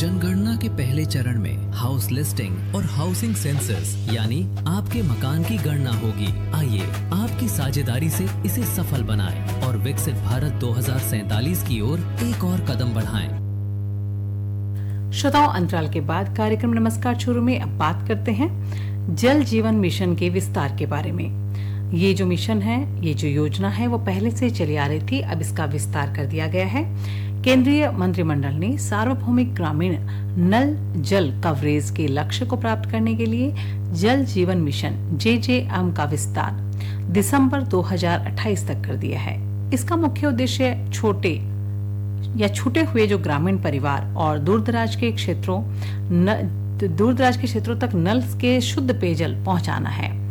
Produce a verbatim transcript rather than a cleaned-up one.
जनगणना के पहले चरण में हाउस लिस्टिंग और हाउसिंग सेंसस यानी आपके मकान की गणना होगी। आइए आपकी साझेदारी से इसे सफल बनाएं और विकसित भारत दो हज़ार सैंतालीस की ओर एक और कदम बढ़ाएं। श्रोताओं, अंतराल के बाद कार्यक्रम नमस्कार छोरू में अब बात करते हैं जल जीवन मिशन के विस्तार के बारे में। ये जो मिशन है, ये जो योजना है, वो पहले से चली आ रही थी, अब इसका विस्तार कर दिया गया है। केंद्रीय मंत्रिमंडल ने सार्वभौमिक ग्रामीण नल जल कवरेज के लक्ष्य को प्राप्त करने के लिए जल जीवन मिशन जे जे एम का विस्तार दिसंबर दो हज़ार अट्ठाईस तक कर दिया है। इसका मुख्य उद्देश्य छोटे या छूटे हुए जो ग्रामीण परिवार और दूरदराज के क्षेत्रों दूरदराज के क्षेत्रों तक नल के शुद्ध पेयजल पहुंचाना है।